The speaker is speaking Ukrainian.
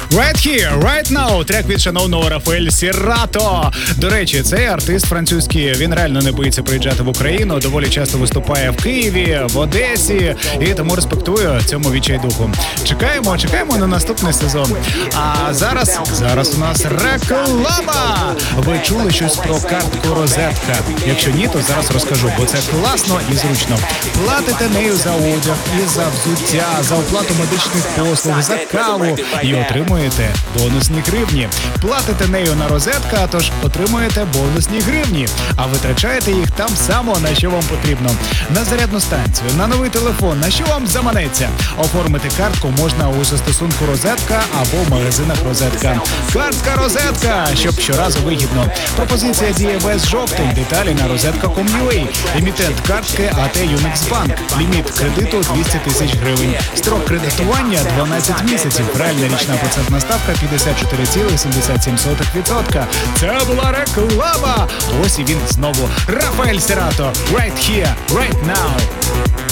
Right Here, Right Now, трек від шановного Рафаель Сірато. До речі, цей артист французький, він реально не боїться приїжджати в Україну, доволі часто виступає в Києві, в Одесі, і тому респектую цьому відчайдуху. Чекаємо на наступний сезон. А зараз у нас реклама! Ви чули щось про картку розетка? Якщо ні, то зараз розкажу, бо це класно і зручно. Платите нею за одяг і за взуття, за оплату медичних послуг, за каву і отримуєте бонусні гривні. Платите нею на розетка, тож отримуєте бонусні гривні, а витрачаєте їх там само, на що вам потрібно. На зарядну станцію, на новий телефон, на що вам заманеться. Оформити картку можна у застосунку розетка або в магазинах розетка. Картка розетка, щоб щоразу вигідно. Пропозиція діє весь жовтень. Деталі на розетка.com.ua. Емітент картки АТ Юниксбанк. Ліміт кредиту 200 тисяч гривень. Строк кредитування 12 місяців. Реальна річна процентна ставка 54,77%. Це була реклама. Ось і він знову. Рафаель Сірато. Right here, right now.